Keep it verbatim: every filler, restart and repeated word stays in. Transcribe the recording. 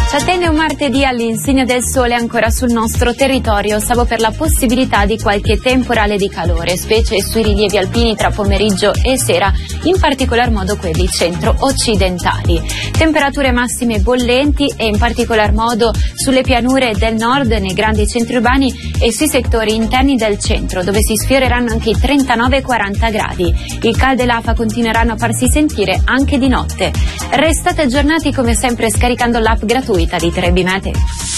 Ci attende un martedì all'insegna del sole ancora sul nostro territorio, salvo per la possibilità di qualche temporale di calore, specie sui rilievi alpini tra pomeriggio e sera, in particolar modo quelli centro-occidentali. Temperature massime bollenti e in particolar modo sulle pianure del nord, nei grandi centri urbani e sui settori interni del centro, dove si sfioreranno anche i trentanove quaranta gradi. Il caldo e l'afa continueranno a farsi sentire anche di notte. Restate aggiornati come sempre scaricando l'app gratuita di Trebi Meteo.